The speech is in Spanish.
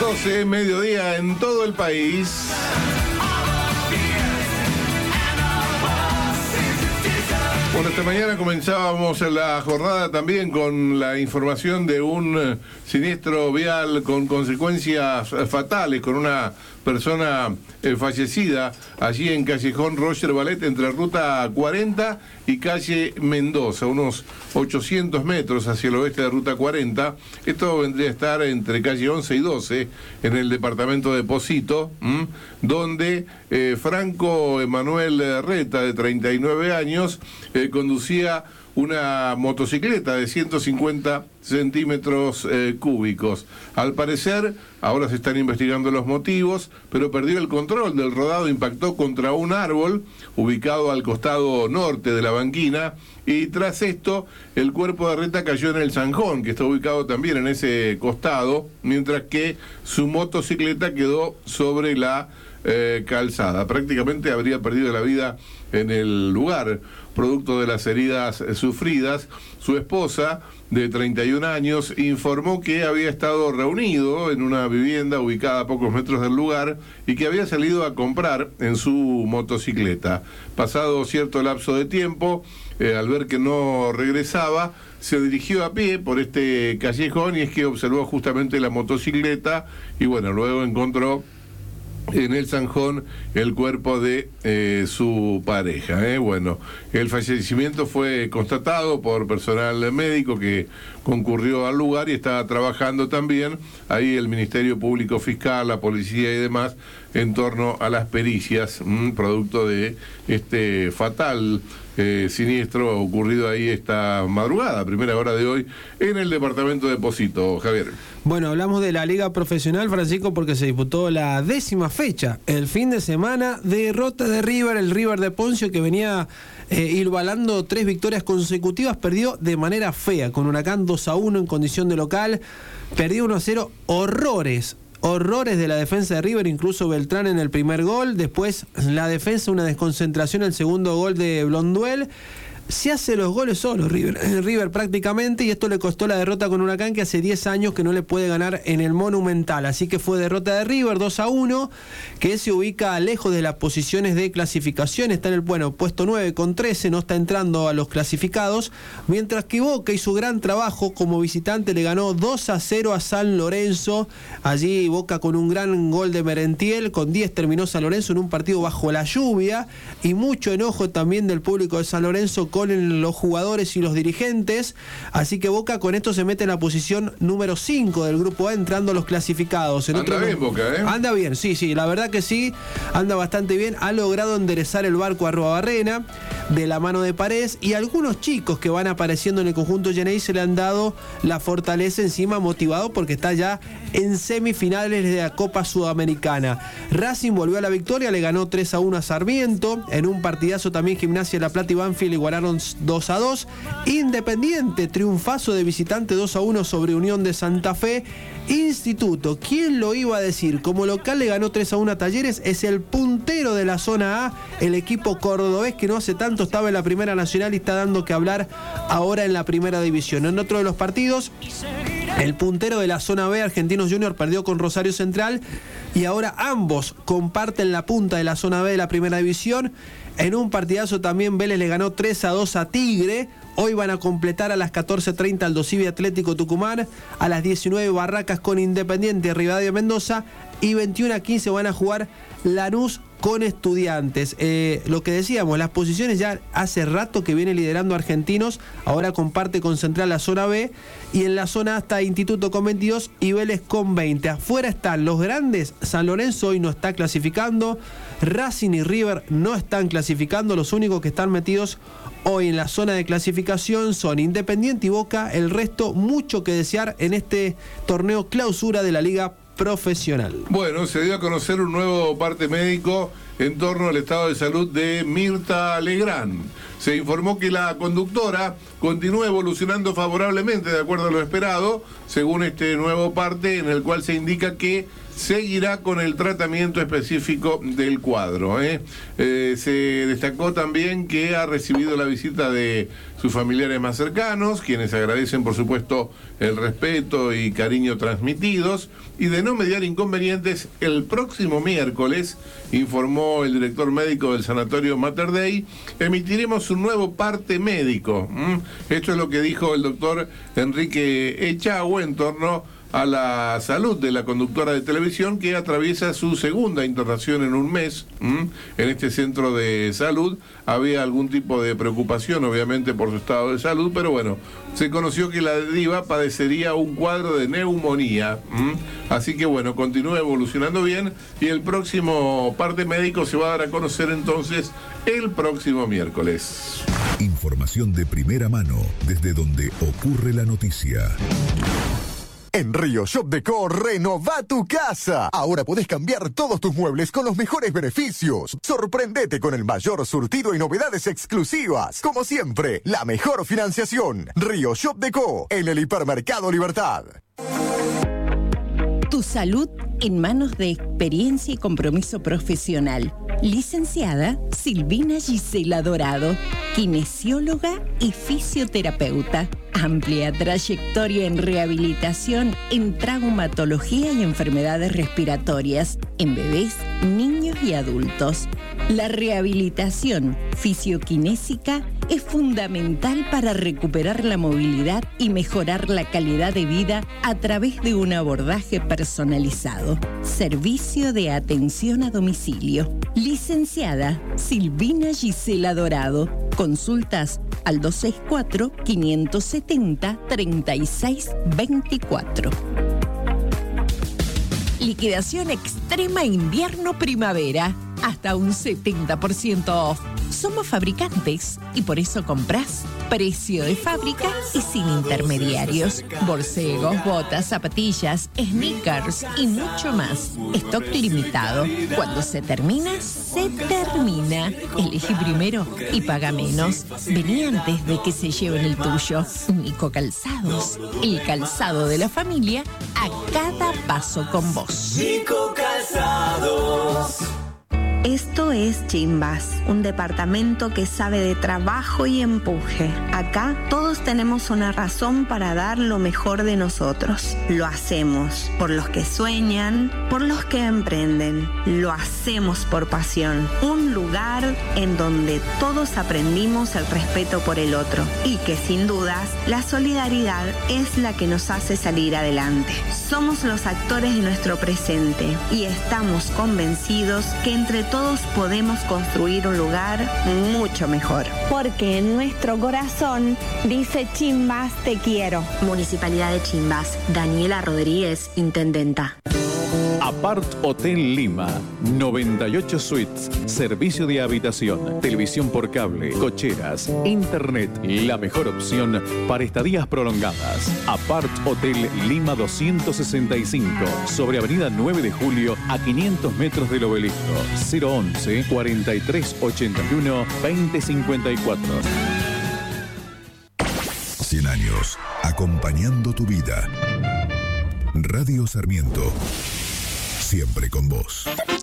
12, mediodía en todo el país. Bueno, esta mañana comenzábamos la jornada también con la información de un siniestro vial con consecuencias fatales, con una persona fallecida allí en Callejón Roger Ballet, entre Ruta 40 y calle Mendoza, unos 800 metros hacia el oeste de Ruta 40. Esto vendría a estar entre calle 11 y 12, en el departamento de Posito, donde Franco Emanuel Reta, de 39 años, conducía una motocicleta de 150 centímetros cúbicos. Al parecer, ahora se están investigando los motivos, pero perdió el control del rodado, impactó contra un árbol ubicado al costado norte de la banquina, y tras esto, el cuerpo de Reta cayó en el zanjón, que está ubicado también en ese costado, mientras que su motocicleta quedó sobre la calzada. Prácticamente habría perdido la vida en el lugar, producto de las heridas sufridas. Su esposa, de 31 años, informó que había estado reunido en una vivienda ubicada a pocos metros del lugar y que había salido a comprar en su motocicleta. Pasado cierto lapso de tiempo, al ver que no regresaba, se dirigió a pie por este callejón, y es que observó justamente la motocicleta y bueno, luego encontró en el zanjón el cuerpo de su pareja. Bueno, el fallecimiento fue constatado por personal médico que concurrió al lugar, y estaba trabajando también ahí el Ministerio Público Fiscal, la policía y demás, en torno a las pericias, producto de este fatal siniestro ocurrido ahí esta madrugada, primera hora de hoy, en el departamento de Posito. Javier. Bueno, hablamos de la Liga Profesional, Francisco, porque se disputó la 10ª fecha. El fin de semana, derrota de River, el River de Poncio, que venía igualando 3 victorias consecutivas, perdió de manera fea, con Huracán 2-1 en condición de local, perdió 1-0, horrores de la defensa de River, incluso Beltrán en el primer gol, después la defensa, una desconcentración, el segundo gol de Blonduel. Se hace los goles solo River prácticamente, y esto le costó la derrota con Huracán, que hace 10 años que no le puede ganar en el Monumental. Así que fue derrota de River 2-1, que se ubica lejos de las posiciones de clasificación, está en el puesto 9 con 13, no está entrando a los clasificados, mientras que Boca hizo gran trabajo como visitante, le ganó 2-0 a San Lorenzo. Allí Boca con un gran gol de Merentiel, con 10 terminó San Lorenzo en un partido bajo la lluvia, y mucho enojo también del público de San Lorenzo con los jugadores y los dirigentes. Así que Boca con esto se mete en la posición número 5 del grupo A, entrando a los clasificados. Anda bien Boca, Anda bien, sí, la verdad que sí, anda bastante bien. Ha logrado enderezar el barco a Arruabarrena de la mano de Paredes, y algunos chicos que van apareciendo en el conjunto Yenei se le han dado la fortaleza encima, motivado porque está ya en semifinales de la Copa Sudamericana. Racing volvió a la victoria, le ganó 3-1 a Sarmiento. En un partidazo también Gimnasia de La Plata y Banfield igualaron 2-2. Independiente, triunfazo de visitante 2-1 sobre Unión de Santa Fe. Instituto, ¿quién lo iba a decir? Como local le ganó 3-1 a Talleres, es el puntero de la zona A, el equipo cordobés que no hace tanto estaba en la Primera Nacional y está dando que hablar ahora en la Primera División. En otro de los partidos, el puntero de la zona B, Argentinos Juniors, perdió con Rosario Central, y ahora ambos comparten la punta de la zona B de la Primera División. En un partidazo también Vélez le ganó 3-2 a Tigre. Hoy van a completar a las 14:30 Aldosivi Atlético Tucumán, a las 19 Barracas con Independiente Rivadavia Mendoza, y 21:15 van a jugar Lanús con Estudiantes. Lo que decíamos, las posiciones ya hace rato que viene liderando Argentinos, ahora comparte con Central la zona B, y en la zona A está Instituto con 22 y Vélez con 20. Afuera están los grandes, San Lorenzo hoy no está clasificando, Racing y River no están clasificando, los únicos que están metidos hoy en la zona de clasificación son Independiente y Boca, el resto mucho que desear en este torneo clausura de la Liga Profesional. Bueno, se dio a conocer un nuevo parte médico en torno al estado de salud de Mirta Legrand. Se informó que la conductora continúa evolucionando favorablemente, de acuerdo a lo esperado, según este nuevo parte en el cual se indica que seguirá con el tratamiento específico del cuadro. Se destacó también que ha recibido la visita de sus familiares más cercanos, quienes agradecen, por supuesto, el respeto y cariño transmitidos, y de no mediar inconvenientes, el próximo miércoles, informó el director médico del Sanatorio Mater Dei, emitiremos un nuevo parte médico. Esto es lo que dijo el doctor Enrique Echagüe en torno a la salud de la conductora de televisión, que atraviesa su segunda internación en un mes en este centro de salud. Había algún tipo de preocupación, obviamente, por su estado de salud, pero bueno, se conoció que la diva padecería un cuadro de neumonía. Así que bueno, continúa evolucionando bien, y el próximo parte médico se va a dar a conocer entonces el próximo miércoles. Información de primera mano desde donde ocurre la noticia. En Río Shop Decor, renova tu casa. Ahora podés cambiar todos tus muebles con los mejores beneficios. Sorprendete con el mayor surtido y novedades exclusivas. Como siempre, la mejor financiación. Río Shop Decor, en el Hipermercado Libertad. Tu salud en manos de experiencia y compromiso profesional. Licenciada Silvina Gisela Dorado, kinesióloga y fisioterapeuta. Amplia trayectoria en rehabilitación en traumatología y enfermedades respiratorias en bebés, niños y adultos. La rehabilitación fisioquinésica es fundamental para recuperar la movilidad y mejorar la calidad de vida a través de un abordaje personalizado. Servicio de atención a domicilio. Licenciada Silvina Gisela Dorado. Consultas al 264-570-3624. Liquidación extrema invierno-primavera. Hasta un 70% off. Somos fabricantes y por eso compras precio de fábrica y sin intermediarios. Borcegos, botas, zapatillas, sneakers y mucho más. Stock limitado. Cuando se termina, se termina. Elegí primero y paga menos. Vení antes de que se lleven el tuyo. Nico Calzados. El calzado de la familia a cada paso con vos. Nico Calzados. Esto es Chimbas, un departamento que sabe de trabajo y empuje. Acá todos tenemos una razón para dar lo mejor de nosotros. Lo hacemos por los que sueñan, por los que emprenden. Lo hacemos por pasión. Un lugar en donde todos aprendimos el respeto por el otro y que sin dudas la solidaridad es la que nos hace salir adelante. Somos los actores de nuestro presente y estamos convencidos que entre todos podemos construir un lugar mucho mejor. Porque en nuestro corazón dice Chimbas te quiero. Municipalidad de Chimbas. Daniela Rodríguez, intendenta. Apart Hotel Lima, 98 suites, servicio de habitación, televisión por cable, cocheras, internet, la mejor opción para estadías prolongadas. Apart Hotel Lima 265, sobre Avenida 9 de Julio, a 500 metros del Obelisco. 011 4381 2054. 100 años, acompañando tu vida. Radio Sarmiento, siempre con vos.